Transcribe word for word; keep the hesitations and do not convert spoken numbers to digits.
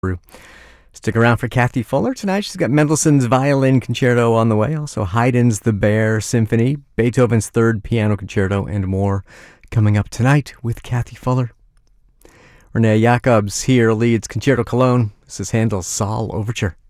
Stick around for Kathy Fuller tonight. She's got Mendelssohn's Violin Concerto on the way, also Haydn's The Bear Symphony, Beethoven's Third Piano Concerto, and more coming up tonight with Kathy Fuller. Renee Jacobs here leads Concerto Cologne. This is Handel's Saal Overture.